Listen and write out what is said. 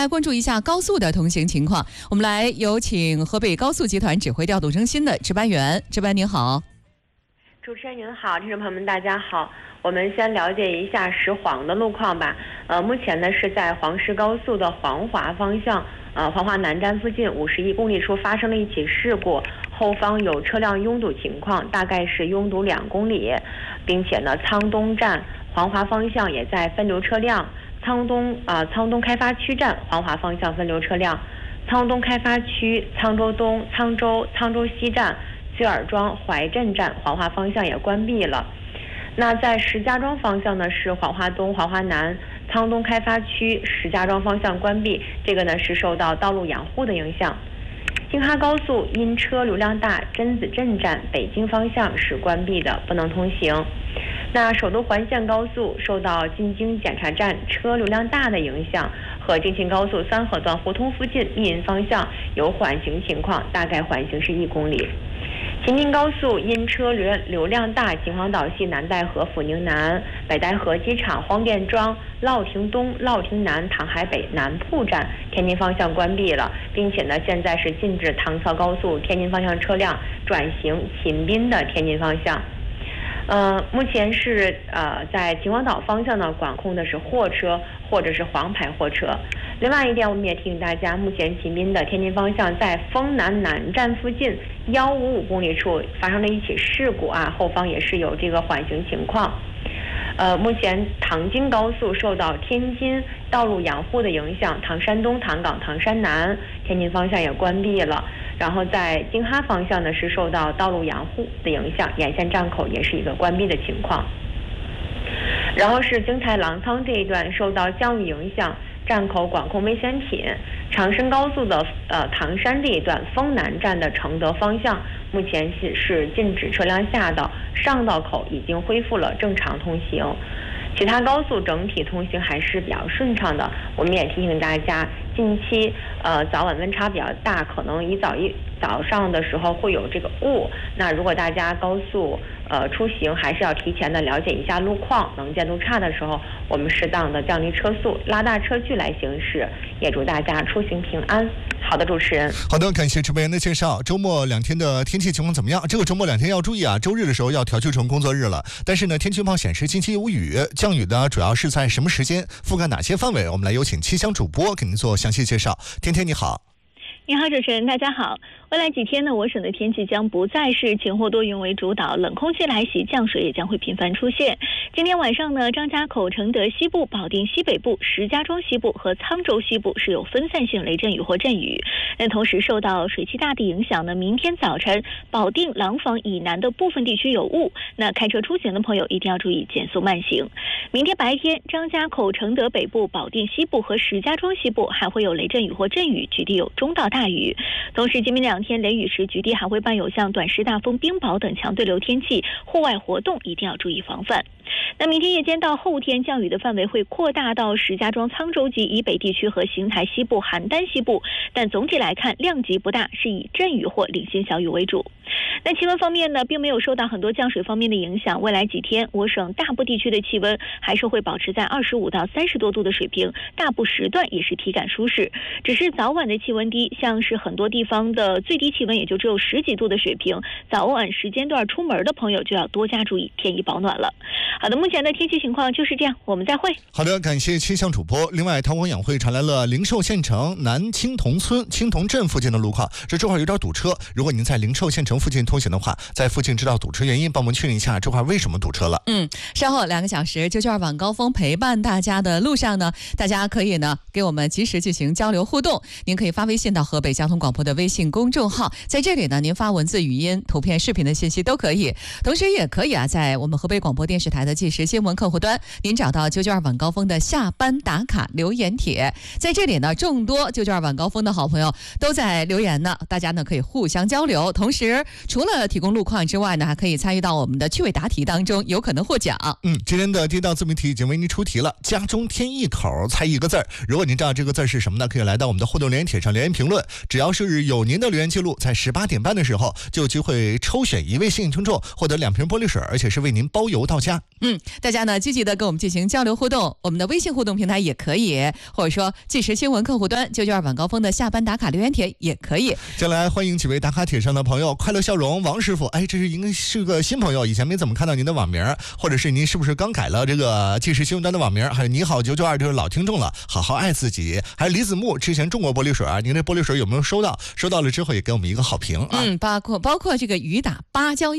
来关注一下高速的通行情况。我们来有请河北高速集团指挥调度中心的值班员，值班您好。 主持人您好，听众朋友们大家好。我们先了解一下实黄的路况吧。目前呢是在黄石高速的黄华方向，黄华南站附近51公里处发生了一起事故，后方有车辆拥堵情况，大概是拥堵2公里，并且呢沧东站黄华方向也在分流车辆，沧东开发区站黄华方向分流车辆，沧东开发区沧州东、沧州西站、撅耳庄、怀镇站黄华方向也关闭了。那在石家庄方向呢是黄华东、黄华南、沧东开发区石家庄方向关闭，这个呢是受到道路养护的影响。京哈高速因车流量大，甄子镇站北京方向是关闭的，不能通行。那首都环线高速受到进京检查站车流量大的影响，和京秦高速三河段胡同附近密云方向有缓行情况，大概缓行是1公里。秦京高速因车流量大，秦皇岛西南戴河、阜宁南、北戴河机场、黄店庄、乐亭东、乐亭南、唐海北、南铺站天津方向关闭了，并且呢现在是禁止唐曹高速天津方向车辆转行秦滨的天津方向。目前是在秦皇岛方向呢管控的是货车或者是黄牌货车。另外一点，我们也提醒大家，目前秦滨的天津方向在丰南南站附近155公里处发生了一起事故后方也是有这个缓行情况。目前唐京高速受到天津道路养护的影响，唐山东、唐港、唐山南天津方向也关闭了。然后在京哈方向呢是受到道路养护的影响，沿线站口也是一个关闭的情况。然后是京台郎仓这一段受到降雨影响，站口管控危险品。长深高速的唐山这一段丰南站的承德方向目前是禁止车辆下道，上道口已经恢复了正常通行。其他高速整体通行还是比较顺畅的。我们也提醒大家，近期早晚温差比较大，可能早上的时候会有这个雾。那如果大家高速出行，还是要提前的了解一下路况，能见度差的时候，我们适当的降低车速，拉大车距来行驶。也祝大家出行平安。好的，主持人。 好的，感谢值班员的介绍。周末2天的天气情况怎么样？这个周末2天要注意周日的时候要调休成工作日了。但是呢，天气预报显示近期有雨，降雨呢主要是在什么时间，覆盖哪些范围？我们来有请气象主播给您做详细介绍。天天你好。 你好，主持人，大家好。未来几天呢，我省的天气将不再是晴或多云为主导，冷空气来袭，降水也将会频繁出现。今天晚上呢，张家口、承德西部、保定西北部、石家庄西部和沧州西部是有分散性雷阵雨或阵雨。那同时受到水汽大的影响呢，明天早晨保定、廊坊以南的部分地区有雾，那开车出行的朋友一定要注意减速慢行。明天白天，张家口、承德北部、保定西部和石家庄西部还会有雷阵雨或阵雨，局地有中到大雨。同时今明2天雷雨时，局地还会伴有像短时大风、冰雹等强对流天气，户外活动一定要注意防范。那明天夜间到后天，降雨的范围会扩大到石家庄、沧州及以北地区和邢台西部、邯郸西部，但总体来看量级不大，是以阵雨或零星小雨为主。那气温方面呢，并没有受到很多降水方面的影响，未来几天我省大部地区的气温还是会保持在25到30多度的水平，大部时段也是体感舒适，只是早晚的气温低，像是很多地方的最低气温也就只有10几度的水平，早晚时间段出门的朋友就要多加注意添衣保暖了。好的，目前的天气情况就是这样，我们再会。 好的，感谢气象主播。另外，韬光养汇传来了灵寿县城南青铜村青铜镇附近的路况，这块有点堵车。如果您在灵寿县城附近通行的话，在附近知道堵车原因，帮我们确认一下这块为什么堵车了。 稍后2个小时992晚高峰陪伴大家的路上呢，大家可以呢给我们及时进行交流互动。您可以发微信到河北交通广播的微信公众号，在这里呢，您发文字、语音、图片、视频的信息都可以。同时也可以在我们河北广播电视台的即时新闻客户端，您找到992晚高峰的下班打卡留言帖，在这里呢，众多992晚高峰的好朋友都在留言呢，大家呢可以互相交流。同时，除了提供路况之外呢，还可以参与到我们的趣味答题当中，有可能获奖。 今天的第一道自命题已经为您出题了，家中添一口，猜一个字儿。如果您知道这个字是什么呢，可以来到我们的互动留言帖上留言评论。只要是有您的留言记录，在18点半的时候就有机会抽选1位幸运听众，获得2瓶玻璃水，而且是为您包邮到家。 大家呢积极的跟我们进行交流互动，我们的微信互动平台也可以，或者说即时新闻客户端992晚高峰的下班打卡留言帖也可以。 接下来欢迎几位打卡帖上的朋友，快乐笑容王师傅，这是应该是个新朋友，以前没怎么看到您的网名，或者是您是不是刚改了这个即时新闻端的网名？还有你好992，就是老听众了，好好爱自己。还有李子木，之前中国玻璃水您这玻璃水有没有收到？收到了之后也给我们一个好评啊。 包括这个雨打芭蕉